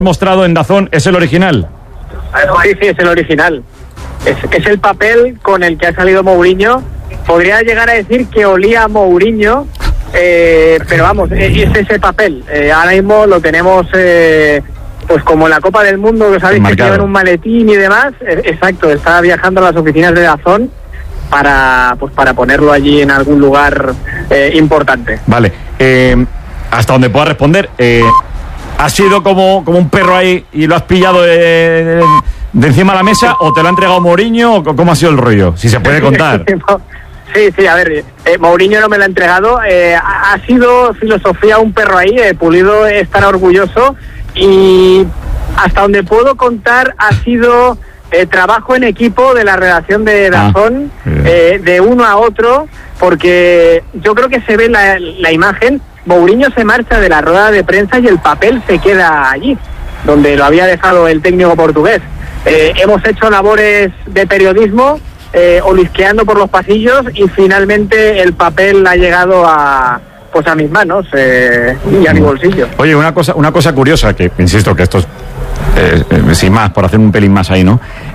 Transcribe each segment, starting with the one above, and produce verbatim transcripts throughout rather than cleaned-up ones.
mostrado en DAZN es el original. Sí, sí, es el original. Es, es el papel con el que ha salido Mourinho. Podría llegar a decir que olía a Mourinho, eh, pero vamos, es, es ese papel. Eh, ahora mismo lo tenemos, eh, pues como en la Copa del Mundo, que sabéis que llevan un maletín y demás. Eh, exacto, está viajando a las oficinas de DAZN para, pues para ponerlo allí en algún lugar eh, importante. Vale, eh, hasta donde pueda responder. Eh, ¿Has sido como, como un perro ahí y lo has pillado de, de, de encima de la mesa o te lo ha entregado Mourinho o cómo ha sido el rollo? Si se puede contar. Sí, sí, a ver, eh, Mourinho no me lo ha entregado. Eh, ha, ha sido filosofía un perro ahí, eh, Pulido estará orgulloso y hasta donde puedo contar ha sido eh, trabajo en equipo de la redacción de DAZN, ah, eh, de uno a otro, porque yo creo que se ve la, la imagen. Mourinho se marcha de la rueda de prensa y el papel se queda allí, donde lo había dejado el técnico portugués. Eh, hemos hecho labores de periodismo, eh, olisqueando por los pasillos, y finalmente el papel ha llegado a, pues a mis manos eh, y a mi bolsillo. Oye, una cosa, una cosa curiosa, que insisto que esto es, eh, eh, sin más, por hacer un pelín más ahí, ¿no?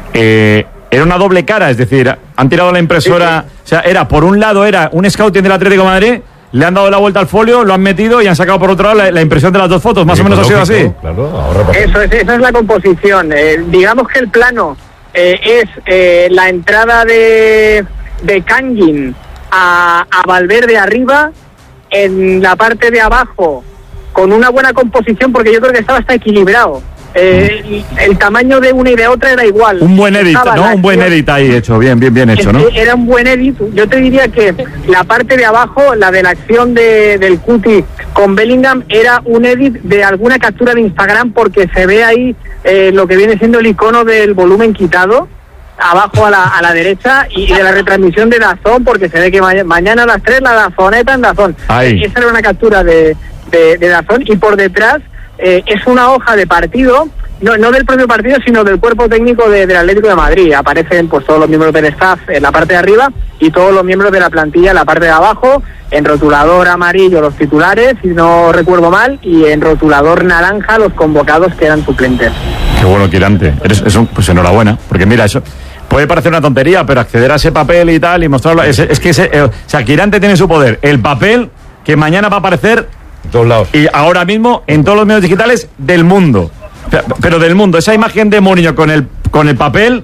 Eh, era una doble cara, es decir, han tirado la impresora, sí, sí. O sea, era, por un lado era un scouting del Atlético de Madrid, le han dado la vuelta al folio, lo han metido y han sacado por otro lado la, la impresión de las dos fotos. Más sí, o menos ha sido así. Claro, ahora eso es, esa es la composición. Eh, digamos que el plano eh, es eh, la entrada de, de Kangin a, a Valverde arriba, en la parte de abajo, con una buena composición, porque yo creo que estaba hasta equilibrado. Eh, el tamaño de una y de otra era igual. Un buen edit, ¿no? Un buen edit ahí hecho, bien, bien, bien hecho, ¿no? Era un buen edit. Yo te diría que la parte de abajo, la de la acción de, del Cuti con Bellingham, era un edit de alguna captura de Instagram, porque se ve ahí eh, lo que viene siendo el icono del volumen quitado, abajo a la, a la derecha, y de la retransmisión de DAZN, porque se ve que ma- mañana a las tres la DAZNeta en DAZN. Ahí. Esa era una captura de, de, de DAZN, y por detrás Eh, es una hoja de partido, no, no del propio partido, sino del cuerpo técnico de, del Atlético de Madrid. Aparecen pues todos los miembros del staff en la parte de arriba y todos los miembros de la plantilla en la parte de abajo, en rotulador amarillo los titulares, si no recuerdo mal, y en rotulador naranja los convocados que eran suplentes. Qué bueno, Quirante. Eres, es un, pues enhorabuena, porque mira, eso puede parecer una tontería, pero acceder a ese papel y tal y mostrarlo, es, es que ese, eh, o sea, Quirante tiene su poder, el papel que mañana va a aparecer todos lados. Y ahora mismo en todos los medios digitales del mundo. Pero del mundo. Esa imagen de Mourinho con el con el papel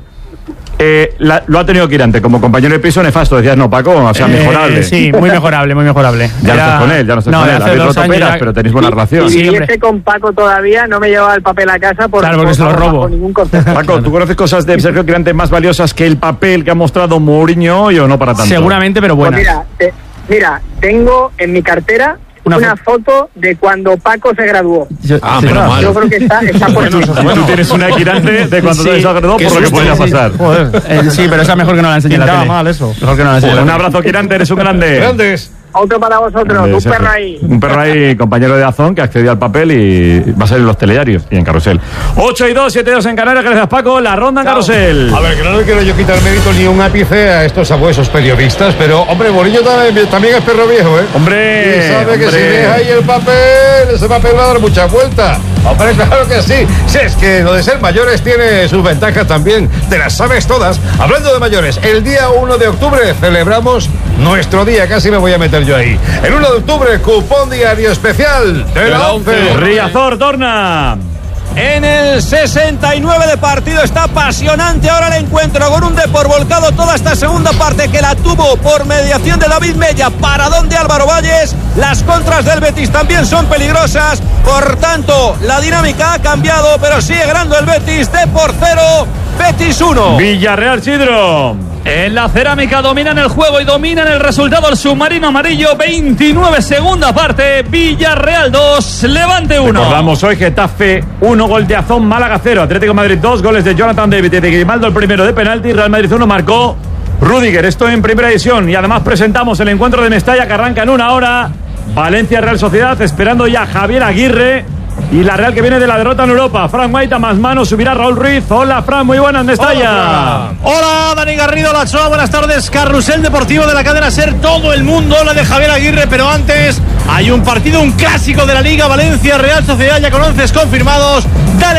eh, la, lo ha tenido Quirante como compañero de piso nefasto. Decías, no, Paco, o sea, mejorable. Eh, sí, muy mejorable, muy mejorable. Ya Era... no estás con él, ya no estás no, con él. Habéis roto peras, ya... pero tenéis buena relación. Y si ese con Paco todavía no me llevaba el papel a casa por, claro, porque por, se lo robo. Ningún concepto. Paco, ¿tú conoces cosas de Sergio Quirante más valiosas que el papel que ha mostrado Mourinho hoy o no para tanto? Seguramente, pero buenas. Pues mira, te, mira, tengo en mi cartera Una, una foto de cuando Paco se graduó. Yo, ah, sí, menos mal. Yo creo que está, está por bueno, aquí. Bueno, tú tienes una Quirante de cuando sí, se graduó, por lo que podría sí, pasar. Joder. Eh, sí, pero esa mejor que no la enseñe en la tele. mal eso. Mejor que no la enseñe. Un abrazo, Quirante, eres un grande. Grandes. Otro para vosotros, grande, un perro ahí. Un perro ahí, compañero de DAZN, que accedió al papel y va a salir en los telediarios y en Carrusel. ocho y dos, siete y dos en Canarias, gracias Paco, la ronda en Chao. Carrusel. A ver, que no le quiero yo quitar mérito ni un ápice a estos abuesos periodistas, pero, hombre, Mourinho también, también es perro viejo, ¿eh? Hombre, y sabe hombre. que si deja ahí el papel, ese papel va a dar muchas vueltas. Hombre, claro que sí. Si es que lo de ser mayores tiene sus ventajas también, te las sabes todas. Hablando de mayores, el día uno de octubre celebramos nuestro día, casi me voy a meter yo ahí. El uno de octubre, cupón diario especial de la once. Riazor, torna. En el sesenta y nueve de partido está apasionante ahora el encuentro, con un Depor volcado toda esta segunda parte, que la tuvo por mediación de David Mella, paradón de Álvaro Valles. Las contras del Betis también son peligrosas, por tanto la dinámica ha cambiado, pero sigue ganando el Betis. Depor cero, Betis uno. Villarreal, Sidro. En la cerámica dominan el juego y dominan el resultado el submarino amarillo. Veintinueve segunda parte, Villarreal dos, Levante uno. Recordamos hoy Getafe uno, gol de Azón, Málaga cero, Atlético de Madrid dos, goles de Jonathan David y de Grimaldo el primero de penalti, Real Madrid uno, marcó Rüdiger. Esto en primera edición, y además presentamos el encuentro de Mestalla, que arranca en una hora. Valencia Real Sociedad, esperando ya Javier Aguirre. Y la Real, que viene de la derrota en Europa. Fran Guaita, más manos, subirá Raúl Ruiz. Hola, Fran, muy buenas, Mestalla. Hola, Hola, Dani Garrido, La Choa, buenas tardes. Carrusel deportivo de la cadena SER, todo el mundo habla de Javier Aguirre, pero antes hay un partido, un clásico de la Liga, Valencia Real Sociedad, ya con once confirmados. Dale.